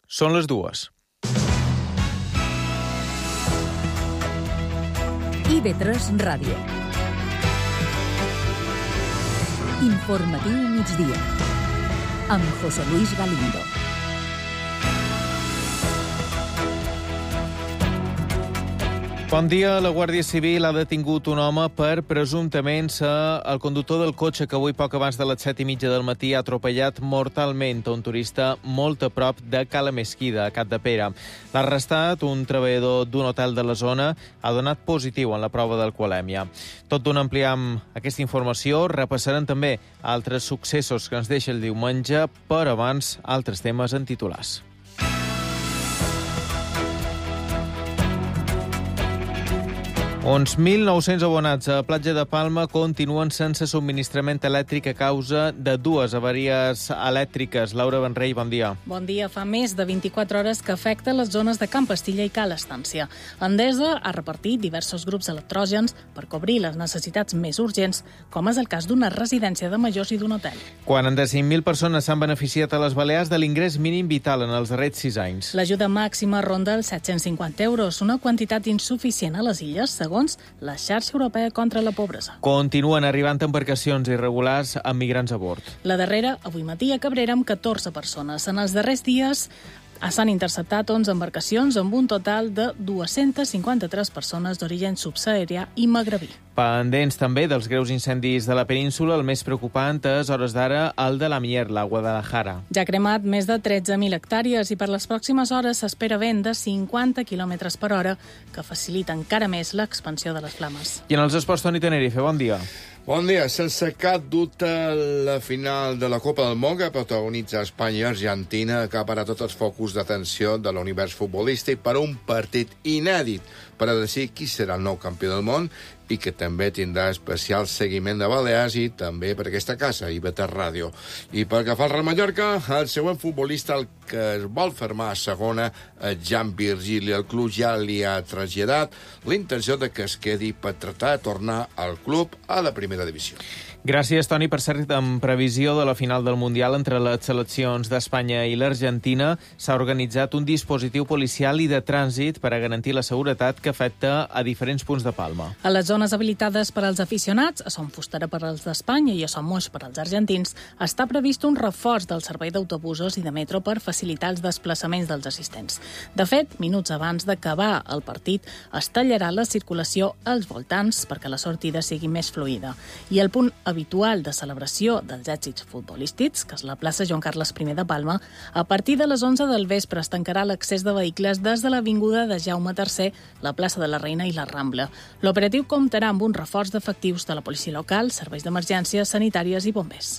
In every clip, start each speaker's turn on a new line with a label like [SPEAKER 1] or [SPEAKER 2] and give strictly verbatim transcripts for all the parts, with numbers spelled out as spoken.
[SPEAKER 1] Són les dues.
[SPEAKER 2] I V tres Ràdio. Informatiu migdia. Amb José Luis Galindo.
[SPEAKER 1] Bon dia. La Guàrdia Civil ha detingut un home per presumptament ser el conductor del cotxe que avui poc abans de les set i mitja del matí ha atropellat mortalment un turista molt a prop de Cala Mesquida, a Capdepera. L'ha arrestat un treballador d'un hotel de la zona, ha donat positiu en la prova d'alcoholèmia. Tot d'un ampliam aquesta informació, repassarem també altres successos que ens deixa el diumenge, però abans altres temes en titulars. Uns mil nou-cents abonats a Platja de Palma continuen sense subministrament elèctric a causa de dues avaries elèctriques. Laura Benrell, bon dia.
[SPEAKER 3] Bon dia. Fa més de vint-i-quatre hores que afecta les zones de Can Pastilla i Cal Estància. Endesa ha repartit diversos grups electrògens per cobrir les necessitats més urgents, com és el cas d'una residència de majors i d'un hotel.
[SPEAKER 1] quaranta-cinc mil persones s'han beneficiat a les Balears de l'ingrés mínim vital en els darrers sis anys.
[SPEAKER 3] L'ajuda màxima ronda els set-cents cinquanta euros, una quantitat insuficient a les illes, segons la xarxa europea contra la pobresa.
[SPEAKER 1] Continuen arribant embarcacions irregulars amb migrants a bord.
[SPEAKER 3] La darrera, avui matí, a Cabrera, amb catorze persones. En els darrers dies s'han interceptat onze embarcacions amb un total de dues-centes cinquanta-tres persones d'origen subsaharià i magrebí.
[SPEAKER 1] Pendents també dels greus incendis de la península, el més preocupant és, hores d'ara, el de la Mierla, a Guadalajara.
[SPEAKER 3] Ja ha cremat més de tretze mil hectàrees i per les pròximes hores s'espera vent de cinquanta quilòmetres per hora, que facilita encara més l'expansió de les flames.
[SPEAKER 1] I en els esports, Toni Tenerife, bon dia.
[SPEAKER 4] Bon dia. Sense cap dubte, la final de la Copa del Món que protagonitza Espanya i Argentina acabarà tots els focus d'atenció de l'univers futbolístic per un partit inèdit per a decidir qui serà el nou campió del món i que també tindrà especial seguiment de Balears i també per aquesta casa, I V tres Ràdio. I pel que fa al Real Mallorca, el següent futbolista, el que es vol fermar a segona, Jan Virgili, el club ja li ha traslladat la intenció de que es quedi per tractar de tornar al club a la primera divisió.
[SPEAKER 1] Gràcies, Toni. Per cert, en previsió de la final del Mundial entre les seleccions d'Espanya i l'Argentina, s'ha organitzat un dispositiu policial i de trànsit per a garantir la seguretat que afecta a diferents punts de Palma.
[SPEAKER 3] A les zones habilitades per als aficionats, a Son Fustera per als d'Espanya i a Son Moix per als argentins, està previst un reforç del servei d'autobusos i de metro per facilitar els desplaçaments dels assistents. De fet, minuts abans d'acabar el partit, es tallarà la circulació als voltants perquè la sortida sigui més fluida. I el punt habitual de celebració dels èxits futbolístics, que és la plaça Joan Carles I de Palma, a partir de les onze del vespre es tancarà l'accés de vehicles des de l'avinguda de Jaume tercer, la plaça de la Reina i la Rambla. L'operatiu comptarà amb un reforç d'efectius de la policia local, serveis d'emergències, sanitàries i bombers.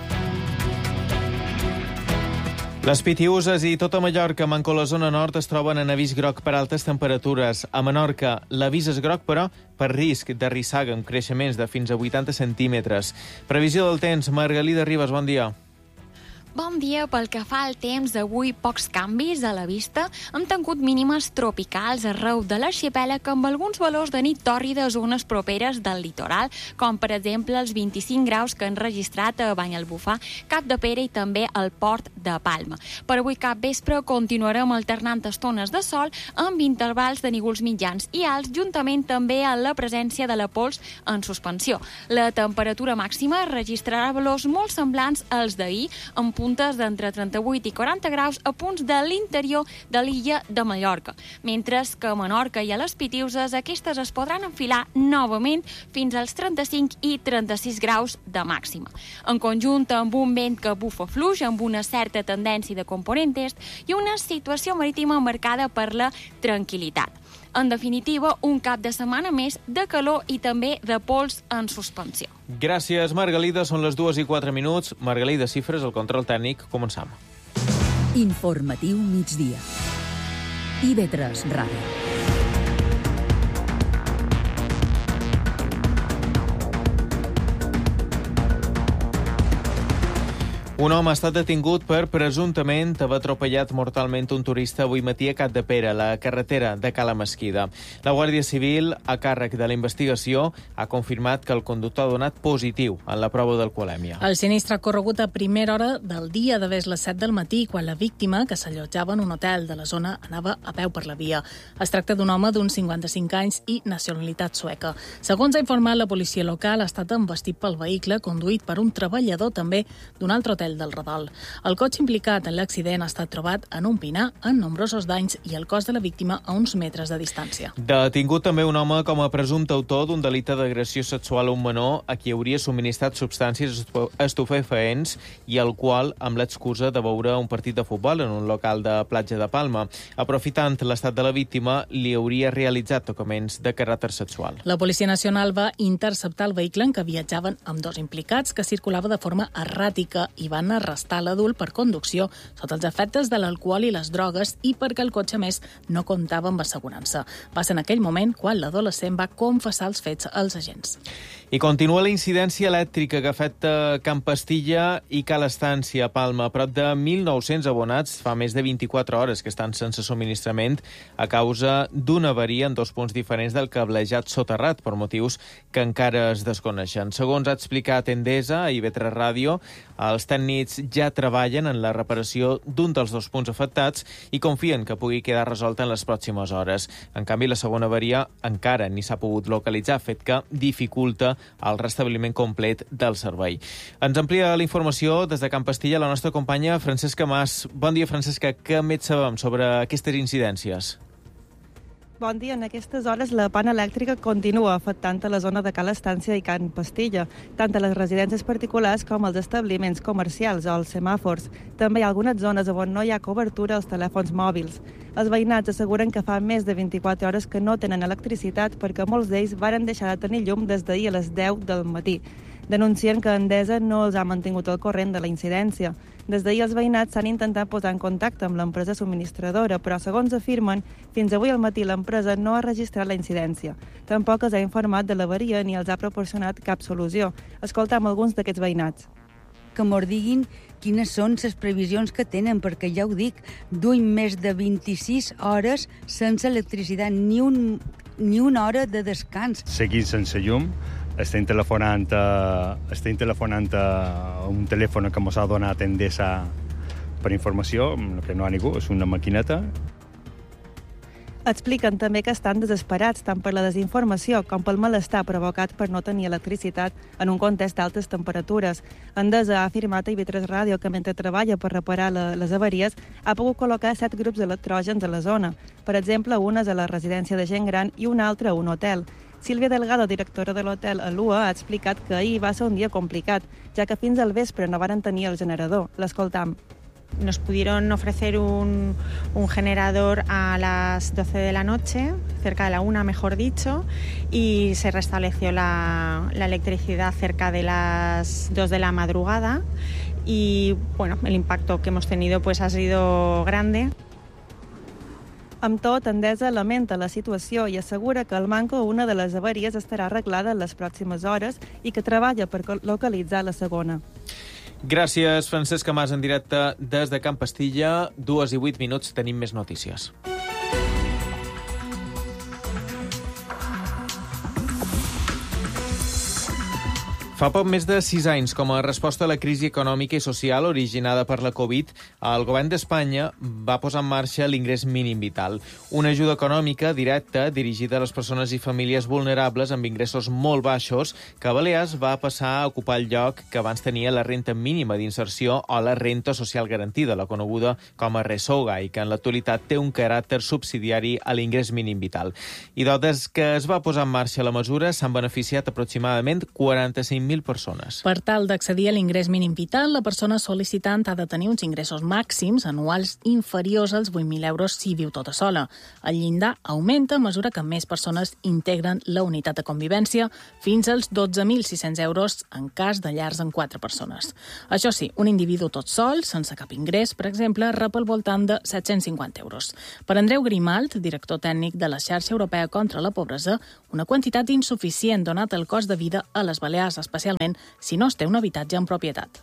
[SPEAKER 1] Les Pitiüses i tota Mallorca, manco la zona nord, es troben en avís groc per altes temperatures. A Menorca, l'avís és groc, però per risc de rissaga amb creixements de fins a vuitanta centímetres. Previsió del temps, Margalida Ribas, bon dia.
[SPEAKER 5] Bon dia. Pel que fa al temps, avui pocs canvis a la vista. Hem tingut mínimes tropicals arreu de l'arxipèlag amb alguns valors de nit tòrrides a zones properes del litoral, com per exemple els vint-i-cinc graus que han registrat a Banyalbufar, Capdepera i també al port de Palma. Per avui cap vespre continuarem alternant estones de sol amb intervals de nígols mitjans i alts, juntament també a la presència de la pols en suspensió. La temperatura màxima registrarà valors molt semblants als d'ahir, amb puntes d'entre trenta-vuit i quaranta graus a punts de l'interior de l'illa de Mallorca, mentre que a Menorca i a les Pitiüses aquestes es podran enfilar novament fins als trenta-cinc i trenta-sis graus de màxima. En conjunt, amb un vent que bufa fluix, amb una certa tendència de component est i una situació marítima marcada per la tranquil·litat. En definitiva, un cap de setmana més de calor i també de pols en suspensió.
[SPEAKER 1] Gràcies, Margalida. Són les dues i quatre minuts. Margalida Cifres, el control tècnic. Començam.
[SPEAKER 2] Informatiu migdia. I V tres Ràdio.
[SPEAKER 1] Un home ha estat detingut per presumptament haver atropellat mortalment un turista avui matí a Capdepera, la carretera de Cala Mesquida. La Guàrdia Civil, a càrrec de la investigació, ha confirmat que el conductor ha donat positiu en la prova d'alcoholèmia.
[SPEAKER 3] El sinistre ha corregut a primera hora del dia, d'haver les set del matí, quan la víctima, que s'allotjava en un hotel de la zona, anava a peu per la via. Es tracta d'un home d'uns cinquanta-cinc anys i nacionalitat sueca. Segons ha informat la policia local, ha estat embestit pel vehicle conduït per un treballador també d'un altre hotel del Radol. El cotxe implicat en l'accident ha estat trobat en un pinar amb nombrosos danys i el cos de la víctima a uns metres de distància.
[SPEAKER 1] Detingut també un home com a presumpte autor d'un delicte d'agressió sexual a un menor a qui hauria subministrat substàncies estupefaents i el qual, amb l'excusa de veure un partit de futbol en un local de Platja de Palma. Aprofitant l'estat de la víctima, li hauria realitzat tocaments de caràcter sexual.
[SPEAKER 3] La Policia Nacional va interceptar el vehicle en què viatjaven amb dos implicats, que circulava de forma erràtica, i van arrestar l'adult per conducció sota els efectes de l'alcohol i les drogues i perquè el cotxe, més, no comptava amb assegurança. Va ser en aquell moment quan l'adolescent va confessar els fets als agents.
[SPEAKER 1] I continua la incidència elèctrica que afecta Can Pastilla i Cal Estància a Palma. Prop de mil nou-cents abonats fa més de vint-i-quatre hores que estan sense subministrament a causa d'una avaria en dos punts diferents del cablejat soterrat per motius que encara es desconeixen. Segons ha explicat Endesa a I V tres Ràdio, els tècnics ja treballen en la reparació d'un dels dos punts afectats i confien que pugui quedar resolta en les pròximes hores. En canvi, la segona avaria encara ni s'ha pogut localitzar, fet que dificulta el restabliment complet del servei. Ens amplia la informació des de Can Pastilla la nostra companya Francesca Mas. Bon dia, Francesca. Què més sabem sobre aquestes incidències?
[SPEAKER 6] Bon dia. En aquestes hores la pana elèctrica continua afectant a la zona de Cal Estància i Can Pastilla, tant a les residències particulars com als establiments comercials o als semàfors. També hi ha algunes zones on no hi ha cobertura als telèfons mòbils. Els veïnats asseguren que fa més de vint-i-quatre hores que no tenen electricitat perquè molts d'ells varen deixar de tenir llum des d'ahir a les deu del matí. Denuncien que Endesa no els ha mantingut al corrent de la incidència. Des d'ahir els veïnats s'han intentat posar en contacte amb l'empresa subministradora, però, segons afirmen, fins avui al matí l'empresa no ha registrat la incidència. Tampoc els ha informat de l'avaria ni els ha proporcionat cap solució. Escoltam alguns d'aquests veïnats.
[SPEAKER 7] Que mos diguin quines són les previsions que tenen, perquè ja ho dic, duim més de vint-i-sis hores sense electricitat, ni, un, ni una hora de descans.
[SPEAKER 8] Seguint sense llum, estem telefonant a, estem telefonant a un telèfon que ens ha donat Endesa per informació, que no ha ningú, és una maquineta.
[SPEAKER 6] Expliquen també que estan desesperats tant per la desinformació com pel malestar provocat per no tenir electricitat en un context d'altes temperatures. Endesa ha afirmat a I V tres Ràdio que mentre treballa per reparar la, les avaries ha pogut col·locar set grups electrògens a la zona. Per exemple, unes a la residència de gent gran i una altra a un hotel. Sílvia Delgado, directora de l'hotel Alua, ha explicat que ahir va ser un dia complicat, ja que fins al vespre no varen tenir el generador. L'escoltam.
[SPEAKER 9] Nos pudieron ofrecer un, un generador a las doce de la noche, cerca de la una, mejor dicho, y se restableció la, la electricidad cerca de las dos de la madrugada. Y bueno, el impacto que hemos tenido pues ha sido grande.
[SPEAKER 6] Amb tot, Endesa lamenta la situació i assegura que el manco una de les avaries estarà arreglada en les pròximes hores i que treballa per localitzar la segona.
[SPEAKER 1] Gràcies, Francesca Mas, en directe des de Can Pastilla. Dues i vuit minuts, tenim més notícies. Fa poc més de sis anys, com a resposta a la crisi econòmica i social originada per la Covid, el govern d'Espanya va posar en marxa l'ingrés mínim vital, una ajuda econòmica directa dirigida a les persones i famílies vulnerables amb ingressos molt baixos, que a Balears va passar a ocupar el lloc que abans tenia la renta mínima d'inserció o la renta social garantida, la coneguda com a RESOGA, i que en l'actualitat té un caràcter subsidiari a l'ingrés mínim vital. I des que es va posar en marxa la mesura s'han beneficiat aproximadament quaranta-cinc mil persones.
[SPEAKER 3] Per tal d'accedir a l'ingrés mínim vital, la persona sol·licitant ha de tenir uns ingressos màxims anuals inferiors als vuit mil euros si viu tota sola. El llindar augmenta a mesura que més persones integren la unitat de convivència, fins als dotze mil sis-cents euros en cas de llars amb quatre persones. Això sí, un individu tot sol, sense cap ingrés, per exemple, rep al voltant de set-cents cinquanta euros. Per Andreu Grimalt, director tècnic de la Xarxa Europea contra la Pobresa, una quantitat insuficient donat el cost de vida a les Balears, especialment si no es té un habitatge en propietat.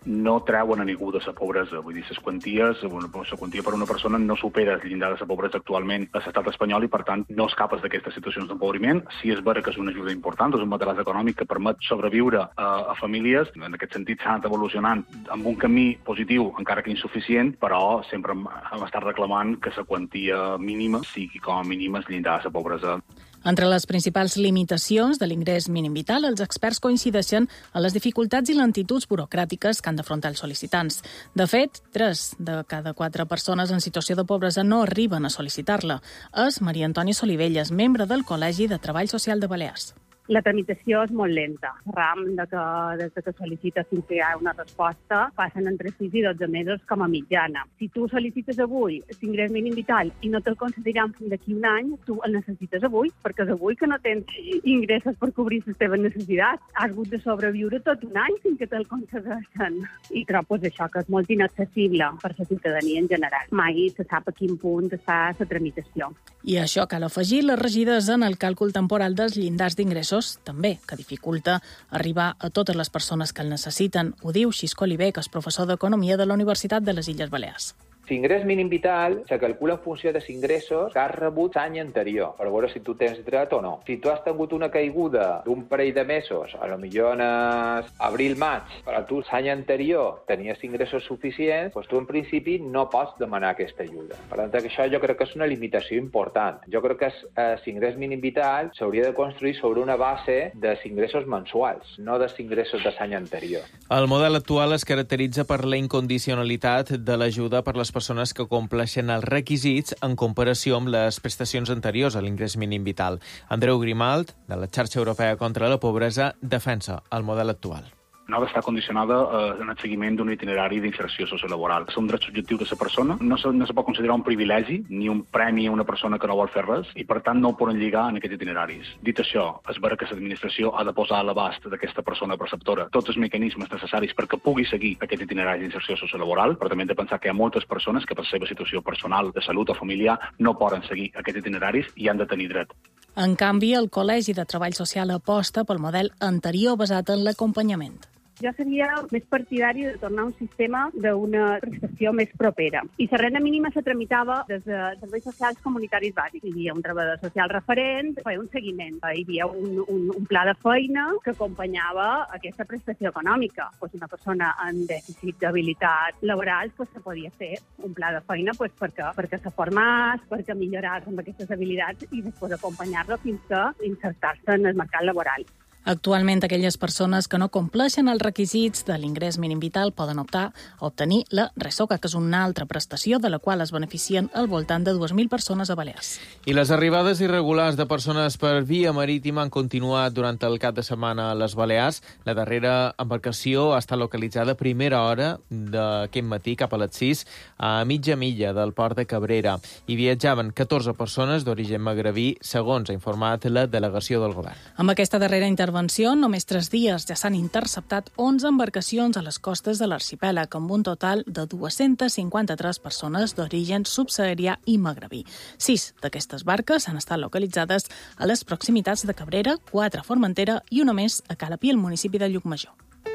[SPEAKER 10] no treuen a ningú de la pobresa. Vull dir, les quanties, la quantia per una persona no supera el llindar de la pobresa actualment a l'estat espanyol i, per tant, no escapes d'aquestes situacions d'empobriment. Sí, és vera que és una ajuda important, és un material econòmic que permet sobreviure a, a famílies. En aquest sentit, s'ha anat evolucionant amb un camí positiu, encara que insuficient, però sempre hem, hem estat reclamant que la quantia mínima sigui com a mínim el llindar de la pobresa.
[SPEAKER 3] Entre les principals limitacions de l'ingrés mínim vital, els experts coincideixen en les dificultats i lentituds burocràtiques que han d'afrontar els sol·licitants. De fet, tres de cada quatre persones en situació de pobresa no arriben a sol·licitar-la. És Maria Antònia Solivelles, membre del Col·legi de Treball Social de Balears.
[SPEAKER 11] La tramitació és molt lenta. El ram de que, des que sol·licites fins que hi ha una resposta passen entre sis i dotze mesos com a mitjana. Si tu sol·licites avui l'ingrés mínim vital i no te'l concediran fins d'aquí un any, tu el necessites avui, perquè és avui que no tens ingressos per cobrir les teves necessitats. Has hagut de sobreviure tot un any fins que te'l concedeixen. I trobo pues, això que és molt inaccessible per la ciutadania en general. Mai se sap a quin punt està la tramitació.
[SPEAKER 3] I això cal afegir les regides en el càlcul temporal dels llindars d'ingressos també, que dificulta arribar a totes les persones que el necessiten. Ho diu Xisco Oliver, que és professor d'Economia de la Universitat de les Illes Balears.
[SPEAKER 12] L'ingrés mínim vital se calcula en funció dels ingressos que has rebut l'any anterior, per veure si tu tens dret o no. Si tu has tingut una caiguda d'un parell de mesos, a lo millor en abril-maig, però tu l'any anterior tenies ingressos suficients, doncs tu en principi no pots demanar aquesta ajuda. Per tant, això jo crec que és una limitació important. Jo crec que l'ingrés mínim vital s'hauria de construir sobre una base dels ingressos mensuals, no dels ingressos de l'any anterior.
[SPEAKER 1] El model actual es caracteritza per la incondicionalitat de l'ajuda per les persones que compleixen els requisits en comparació amb les prestacions anteriors a l'ingrés mínim vital. Andreu Grimalt, de la Xarxa Europea contra la Pobresa, defensa el model actual.
[SPEAKER 10] No ha d'estar condicionada eh, en el seguiment d'un itinerari d'inserció sociolaboral. És un dret subjectiu de la persona, no se, no se pot considerar un privilegi ni un premi a una persona que no vol fer res i, per tant, no ho poden lligar en aquests itineraris. Dit això, és vera que l'administració ha de posar a l'abast d'aquesta persona perceptora tots els mecanismes necessaris perquè pugui seguir aquest itinerari d'inserció sociolaboral, però també hem de pensar que hi ha moltes persones que per la seva situació personal, de salut o familiar, no poden seguir aquests itineraris i han de tenir dret.
[SPEAKER 3] En canvi, el Col·legi de Treball Social aposta pel model anterior basat en l'acompanyament.
[SPEAKER 11] Jo seria més partidari de tornar a un sistema d'una prestació més propera. I la renda mínima se tramitava des de serveis socials comunitaris bàsics. Hi havia un treballador social referent, feia un seguiment. Hi havia un, un, un pla de feina que acompanyava aquesta prestació econòmica. Pues una persona en dèficit d'habilitat laboral pues, se podia fer un pla de feina pues, perquè, perquè se formàs, perquè milloràs amb aquestes habilitats i després acompanyar-lo fins que insertar-se en el mercat laboral.
[SPEAKER 3] Actualment, aquelles persones que no compleixen els requisits de l'ingrés mínim vital poden optar a obtenir la Resoca, que és una altra prestació de la qual es beneficien al voltant de dues mil persones a Balears.
[SPEAKER 1] I les arribades irregulars de persones per via marítima han continuat durant el cap de setmana a les Balears. La darrera embarcació ha estat localitzada a primera hora d'aquest matí, cap a les sis, a mitja milla del port de Cabrera. Hi viatjaven catorze persones d'origen magrebí, segons ha informat la delegació del govern.
[SPEAKER 3] Amb aquesta darrera intervenció, en només tres dies ja s'han interceptat onze embarcacions a les costes de l'arxipèlag, amb un total de dues-centes cinquanta-tres persones d'origen subsaharià i magrebí. Sis d'aquestes barques han estat localitzades a les proximitats de Cabrera, quatre a Formentera i una més a Calapí, al municipi de Llucmajor.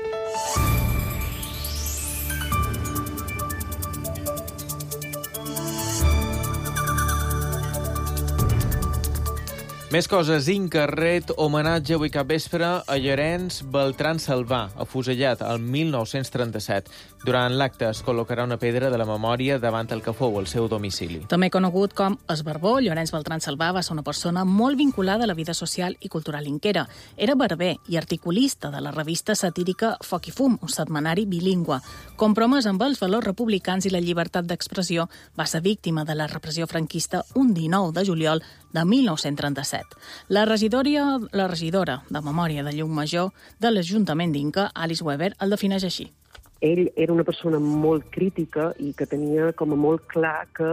[SPEAKER 1] Més coses. Incarret, homenatge avui cap vespre a Llorenç Beltran Salvà, afusellat el mil nou-cents trenta-set. Durant l'acte es col·locarà una pedra de la memòria davant el que fou el seu domicili.
[SPEAKER 3] També conegut com Es Barbó, Llorenç Beltran Salvà va ser una persona molt vinculada a la vida social i cultural inquera. Era barber i articulista de la revista satírica Foc i Fum, un setmanari bilingüe. Compromès amb els valors republicans i la llibertat d'expressió, va ser víctima de la repressió franquista un dinou de juliol de mil nou-cents trenta-set. La regidora, la regidora de Memòria de Llucmajor de l'Ajuntament d'Inca, Alice Weber, el defineix així.
[SPEAKER 13] Ell era una persona molt crítica i que tenia com a molt clar que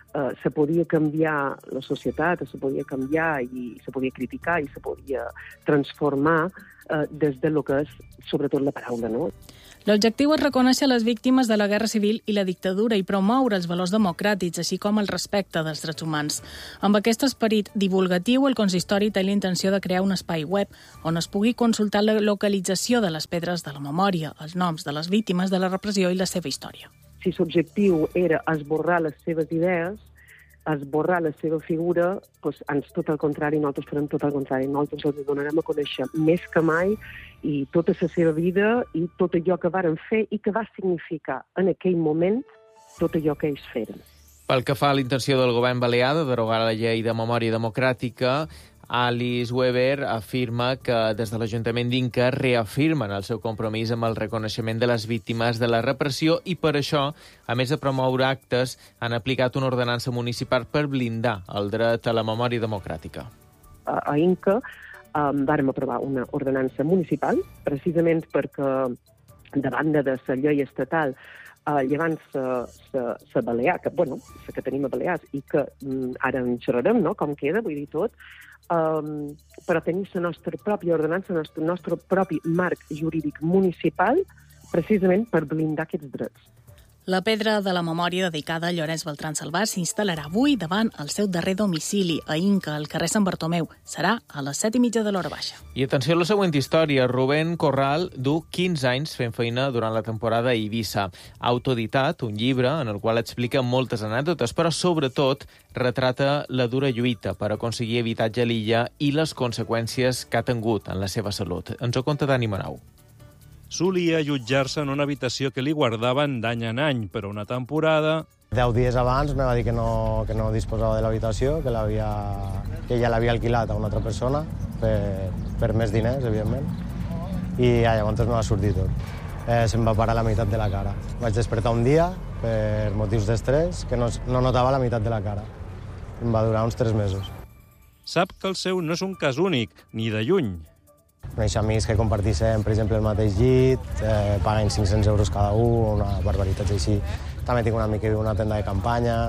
[SPEAKER 13] eh, se podia canviar la societat, se podia canviar i se podia criticar i se podia transformar eh, des de lo que és, sobretot, la paraula, no?
[SPEAKER 3] L'objectiu és reconèixer les víctimes de la guerra civil i la dictadura i promoure els valors democràtics, així com el respecte dels drets humans. Amb aquest esperit divulgatiu, el consistori té la intenció de crear un espai web on es pugui consultar la localització de les pedres de la memòria, els noms de les víctimes de la repressió i la seva història.
[SPEAKER 13] Si l'objectiu era esborrar les seves idees, esborrar la seva figura, doncs, ens tot el contrari, nosaltres farem tot el contrari. Nosaltres els donarem a conèixer més que mai i tota la seva vida i tot allò que varen fer i que va significar en aquell moment tot allò que ells feren.
[SPEAKER 1] Pel que fa a l'intenció del govern balear de derogar la llei de memòria democràtica, Alice Weber afirma que des de l'Ajuntament d'Inca reafirmen el seu compromís amb el reconeixement de les víctimes de la repressió i per això, a més de promoure actes, han aplicat una ordenança municipal per blindar el dret a la memòria democràtica.
[SPEAKER 13] A, a Inca um, vàrem aprovar una ordenança municipal precisament perquè davant de la llei estatal Uh, llavors, la Balear, que, bueno, la que tenim a Balears i que um, ara en xerrarem, no?, com queda, vull dir tot, um, però tenir la nostra pròpia ordenança, el nostre, nostre propi marc jurídic municipal, precisament per blindar aquests drets.
[SPEAKER 3] La pedra de la memòria dedicada a Llorenç Beltrán Salvà s'instal·larà avui davant el seu darrer domicili, a Inca, al carrer Sant Bartomeu. Serà a les set i mitja de l'hora baixa.
[SPEAKER 1] I atenció a la següent història. Rubén Corral du quinze anys fent feina durant la temporada a Eivissa. Ha autoeditat un llibre en el qual explica moltes anècdotes, però sobretot retrata la dura lluita per aconseguir habitatge a l'illa i les conseqüències que ha tingut en la seva salut. Ens ho conta Dani Manau.
[SPEAKER 14] Solia allotjar-se en una habitació que li guardaven d'any en any, però una temporada...
[SPEAKER 15] Deu dies abans me va dir que no, que no disposava de l'habitació, que, que ja l'havia alquilat a una altra persona per, per més diners, evidentment, i ja, llavors me va sortir tot. Eh, se'm va parar la meitat de la cara. Vaig despertar un dia per motius d'estrès que no, no notava la meitat de la cara. Em va durar uns tres mesos.
[SPEAKER 14] Sap que el seu no és un cas únic, ni de lluny.
[SPEAKER 15] Coneix amics que compartissem, per exemple, el mateix llit, eh, paguen cinc-cents euros cada un, una barbaritat així. També tinc un amic que viu en una tenda de campanya.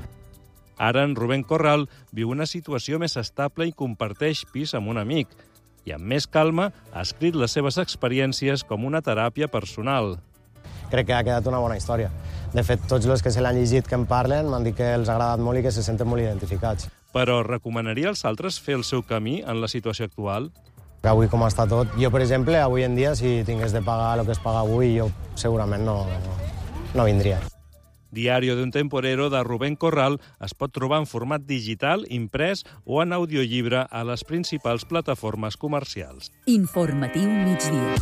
[SPEAKER 14] Ara en Rubén Corral viu una situació més estable i comparteix pis amb un amic. I amb més calma ha escrit les seves experiències com una teràpia personal.
[SPEAKER 15] Crec que ha quedat una bona història. De fet, tots els que se l'han llegit que en parlen m'han dit que els ha agradat molt i que se senten molt identificats.
[SPEAKER 14] Però recomanaria als altres fer el seu camí en la situació actual?
[SPEAKER 15] Avui com està tot, jo, per exemple, avui en dia, si tingués de pagar el que es paga avui, jo segurament no, no vindria.
[SPEAKER 14] Diario de un temporero de Rubén Corral es pot trobar en format digital, imprès o en audiollibre a les principals plataformes comercials.
[SPEAKER 2] Informatiu migdia.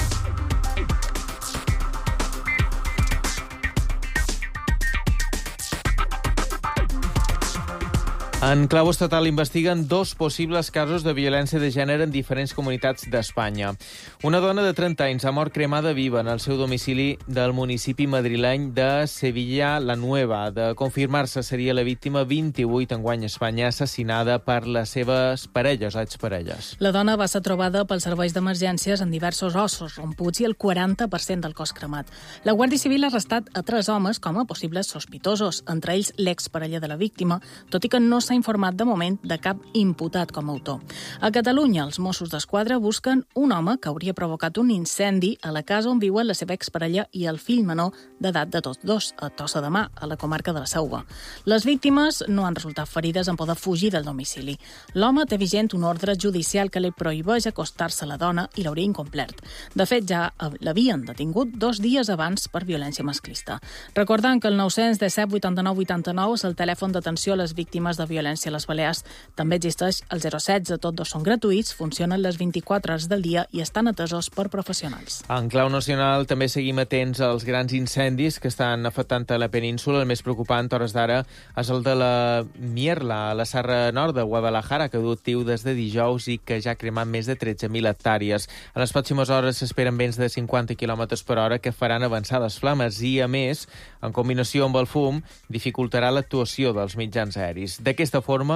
[SPEAKER 1] En clau estatal investiguen dos possibles casos de violència de gènere en diferents comunitats d'Espanya. Una dona de trenta anys ha mort cremada viva en el seu domicili del municipi madrileny de Sevilla la Nueva. De confirmar-se, seria la víctima vint-i-vuit enguany a Espanya assassinada per les seves parelles o exparelles.
[SPEAKER 3] La dona va ser trobada pels serveis d'emergències en diversos ossos romputs i el quaranta per cent del cos cremat. La Guàrdia Civil ha arrestat a tres homes com a possibles sospitosos, entre ells l'exparella de la víctima, tot i que no s'ha informat de moment de cap imputat com a autor. A Catalunya, els Mossos d'Esquadra busquen un home que hauria provocat un incendi a la casa on viuen la seva exparella i el fill menor d'edat de tots dos, a Tossa de Mar, a la comarca de la Selva. Les víctimes no han resultat ferides en poder fugir del domicili. L'home té vigent un ordre judicial que li prohibeix acostar-se a la dona i l'hauria incomplert. De fet, ja l'havien detingut dos dies abans per violència masclista. Recordant que el nou cents disset vuitanta-nou vuitanta-nou és el telèfon d'atenció a les víctimes de violència a les Balears. També existeix el zero setze, tots dos són gratuïts, funcionen les vint-i-quatre hores del dia i estan atesos per professionals.
[SPEAKER 1] En clau nacional també seguim atents als grans incendis que estan afectant a la península. El més preocupant, a hores d'ara, és el de la Mierla, a la Serra Nord de Guadalajara, que du actiu des de dijous i que ja ha cremat més de tretze mil hectàrees. En les pròximes hores s'esperen vents de cinquanta quilòmetres per hora que faran avançar les flames i, a més, en combinació amb el fum, dificultarà l'actuació dels mitjans aeris. D'aquesta forma,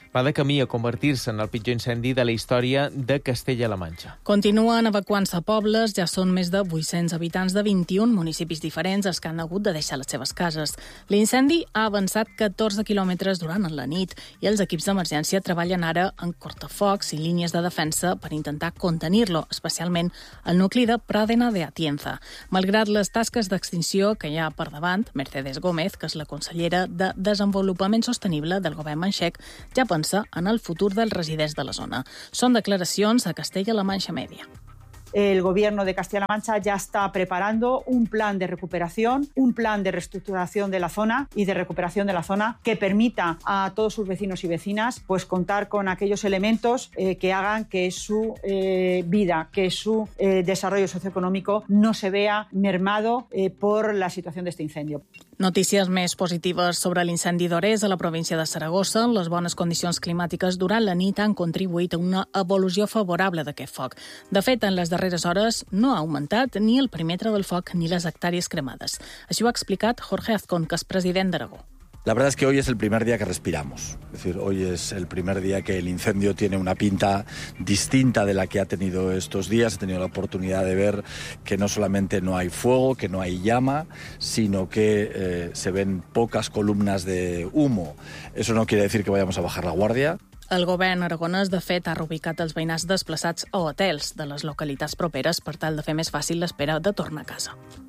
[SPEAKER 1] va de camí a convertir-se en el pitjor incendi de la història de Castella-La Manxa.
[SPEAKER 3] Continuen evacuant-se pobles, ja són més de vuit-cents habitants de vint-i-un municipis diferents els que han hagut de deixar les seves cases. L'incendi ha avançat catorze quilòmetres durant la nit i els equips d'emergència treballen ara en cortafocs i línies de defensa per intentar contenir-lo, especialment el nucli de Pradena de Atienza. Malgrat les tasques d'extinció que hi ha per davant, Mercedes Gómez, que és la consellera de Desenvolupament Sostenible del govern manxec, ja pensa en el futur dels residents de la zona. Són declaracions a Castella-La Manxa Media.
[SPEAKER 16] El gobierno de Castilla-La Mancha ya está preparando un plan de recuperación, un plan de reestructuración de la zona y de recuperación de la zona que permita a todos sus vecinos y vecinas pues contar con aquellos elementos eh, que hagan que su eh, vida, que su eh, desarrollo socioeconómico no se vea mermado eh, por la situación de este incendio.
[SPEAKER 3] Notícies més positives sobre l'incendi d'Ores a la província de Saragossa. Les bones condicions climàtiques durant la nit han contribuït a una evolució favorable d'aquest foc. De fet, en les darreres hores no ha augmentat ni el perímetre del foc ni les hectàrees cremades. Així ho ha explicat Jorge Azcón, que és president d'Aragó.
[SPEAKER 17] La verdad es que hoy es el primer día que respiramos. Es decir, hoy es el primer día que el incendio tiene una pinta distinta de la que ha tenido estos días. He tenido la oportunidad de ver que no solamente no hay fuego, que no hay llama, sino que eh, se ven pocas columnas de humo. Eso no quiere decir que vayamos a bajar la guardia.
[SPEAKER 3] El govern aragonès, de fet, ha reubicat els veïnats desplaçats a hotels de les localitats properes per tal de fer més fàcil l'espera de tornar a casa.